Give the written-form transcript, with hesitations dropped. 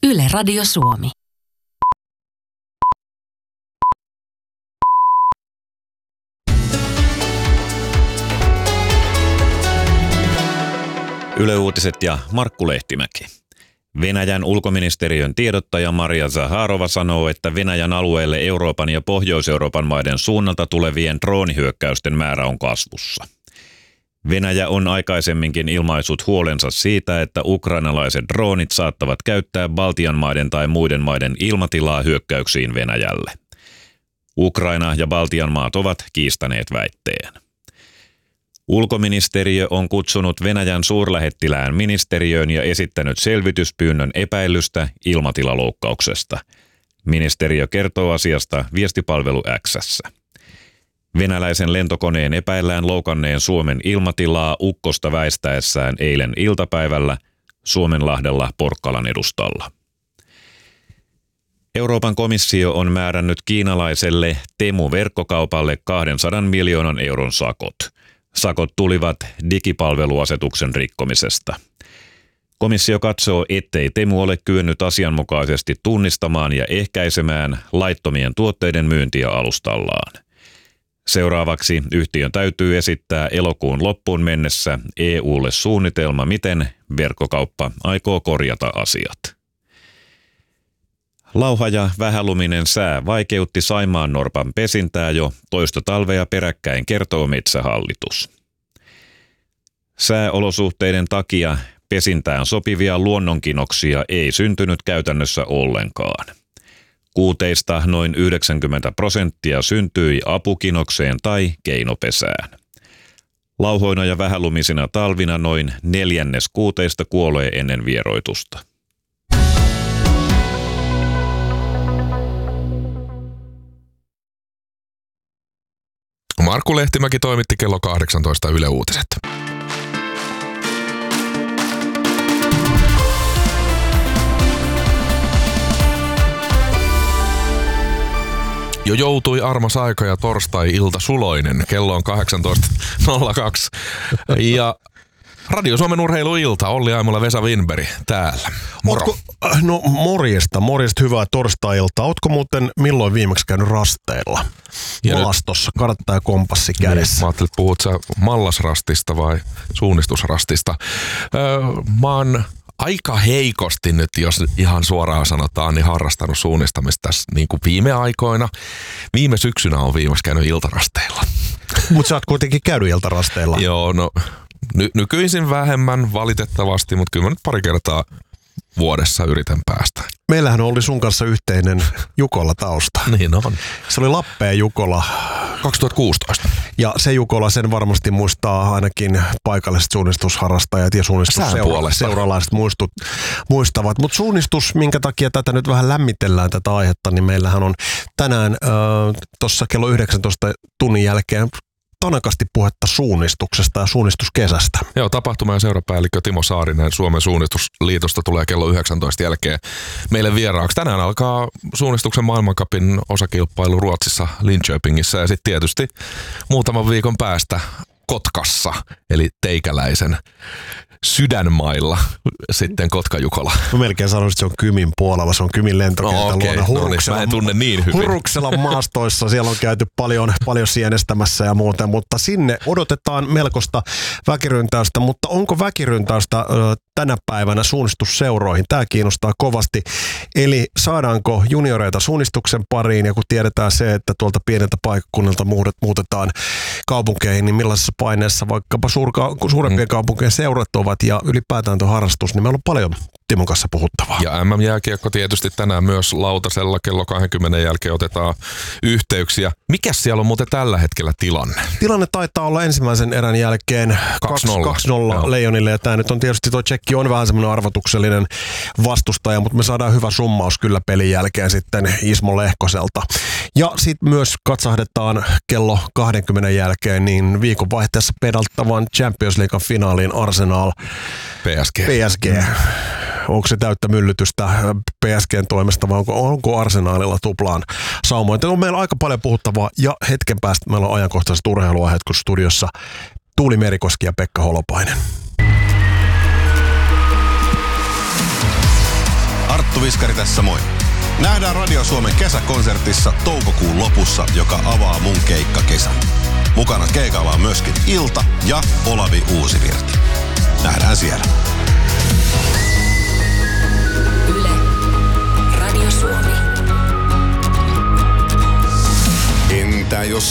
Yle Radio Suomi. Yle Uutiset ja Markku Lehtimäki. Venäjän ulkoministeriön tiedottaja Maria Zaharova sanoo, että Venäjän alueelle Euroopan ja Pohjois-Euroopan maiden suunnalta tulevien droonihyökkäysten määrä on kasvussa. Venäjä on aikaisemminkin ilmaissut huolensa siitä, että ukrainalaiset droonit saattavat käyttää Baltian maiden tai muiden maiden ilmatilaa hyökkäyksiin Venäjälle. Ukraina ja Baltian maat ovat kiistäneet väitteen. Ulkoministeriö on kutsunut Venäjän suurlähettilään ministeriöön ja esittänyt selvityspyynnön epäilystä ilmatilaloukkauksesta. Ministeriö kertoo asiasta viestipalvelu X:ssä. Venäläisen lentokoneen epäillään loukanneen Suomen ilmatilaa ukkosta väistäessään eilen iltapäivällä Suomenlahdella Porkkalan edustalla. Euroopan komissio on määrännyt kiinalaiselle Temu-verkkokaupalle 200 miljoonan euron sakot. Sakot tulivat digipalveluasetuksen rikkomisesta. Komissio katsoo, ettei Temu ole kyennyt asianmukaisesti tunnistamaan ja ehkäisemään laittomien tuotteiden myyntiä alustallaan. Seuraavaksi yhtiön täytyy esittää elokuun loppuun mennessä EU:lle suunnitelma, miten verkkokauppa aikoo korjata asiat. Lauha ja vähäluminen sää vaikeutti saimaannorpan pesintää jo toista talvea peräkkäin, kertoo Metsähallitus. Sääolosuhteiden takia pesintään sopivia luonnonkinoksia ei syntynyt käytännössä ollenkaan. Kuuteista noin 90% syntyi apukinokseen tai keinopesään. Lauhoina ja vähälumisina talvina noin 1/4 kuuteista kuolee ennen vieroitusta. Markku Lehtimäki toimitti kello 18 Yle Uutiset. Jo joutui armas aika ja torstai-ilta suloinen. Kello on 18.02. Ja Radio Suomen urheiluilta, Olli Aimola, Vesa Winberg täällä. Moro. Morjesta, hyvää torstai-iltaa. Ootko muuten milloin viimeksi käynyt rasteilla? Maastossa, kartta ja kompassi kädessä. Mä ajattelin, että puhut sä mallasrastista vai suunnistusrastista. Mä oon aika heikosti nyt, jos ihan suoraan sanotaan, niin harrastanut suunnistamista tässä niin kuin viime aikoina. Viime syksynä on viimeksi käynyt iltarasteilla. Mutta sä oot kuitenkin käynyt iltarasteilla. Joo, no nykyisin vähemmän valitettavasti, mutta kyllä mä nyt pari kertaa vuodessa yritän päästä. Meillähän oli sun kanssa yhteinen Jukola tausta. Niin on. Se oli Lappeen Jukola. 2016. Ja se Jukola sen varmasti muistaa ainakin paikalliset suunnistusharrastajat ja suunnistusseuralaiset muistavat. Mutta suunnistus, minkä takia tätä nyt vähän lämmitellään tätä aihetta, niin meillähän on tänään tuossa kello 19 tunnin jälkeen tanakasti puhetta suunnistuksesta ja suunnistuskesästä. Joo, tapahtuma- ja seurapäällikkö Timo Saarinen Suomen suunnistusliitosta tulee kello 19 jälkeen meille vieraaksi. Tänään alkaa suunnistuksen maailmancupin osakilpailu Ruotsissa Linköpingissä ja sitten tietysti muutaman viikon päästä Kotkassa, eli teikäläisen sydänmailla sitten Kotka-Jukola. Mä melkein sanoisin, että se on Kymin puolella, se on Kymin lentokentän luona Mä en tunne niin hyvin. Hurukselan maastoissa, siellä on käyty paljon sienestämässä ja muuten, mutta sinne odotetaan melkoista väkiryntäystä, mutta onko väkiryntäystä tänä päivänä suunnistusseuroihin? Tämä kiinnostaa kovasti. Eli saadaanko junioreita suunnistuksen pariin ja kun tiedetään se, että tuolta pieneltä paikkakunnalta muutetaan kaupunkeihin, niin millaisessa paineessa vaikkapa suurempien kaupunkien seurat ovat ja ylipäätään tuo harrastus, niin meillä on paljon Timon kanssa puhuttavaa. Ja MM-jääkiekko tietysti tänään myös lautasella kello 20 jälkeen otetaan yhteyksiä. Mikäs siellä on muuten tällä hetkellä tilanne? Tilanne taitaa olla ensimmäisen erän jälkeen 2-0 Leijonille ja tämä nyt on tietysti tuo tsekki on vähän semmoinen arvotuksellinen vastustaja, mutta me saadaan hyvä summaus kyllä pelin jälkeen sitten Ismo Lehkoselta. Ja sitten myös katsahdetaan kello 20 jälkeen niin viikonvaihteessa pedaltavan Champions Leaguean finaaliin Arsenal PSG. Onko se täyttä myllytystä PSGn toimesta vai onko Arsenalilla tuplaan saumoin? On meillä aika paljon puhuttavaa ja hetken päästä meillä on ajankohtaiset urheiluaiheet, kun studiossa Tuuli Merikoski ja Pekka Holopainen. Arttu Viskari tässä moi. Nähdään Radio Suomen kesäkonsertissa toukokuun lopussa, joka avaa mun keikkakesän. Mukana keikalla on myöskin Ilta ja Olavi Uusivirta. Nähdään siellä.